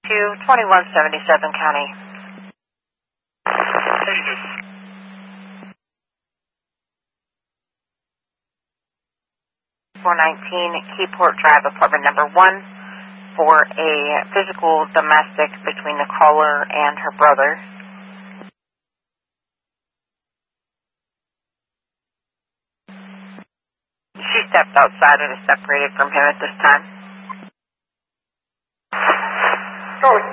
2177 County. 419 Keyport Drive, apartment number 1, for a physical domestic between the caller and her brother. She stepped outside and is separated from him at this time. Oh,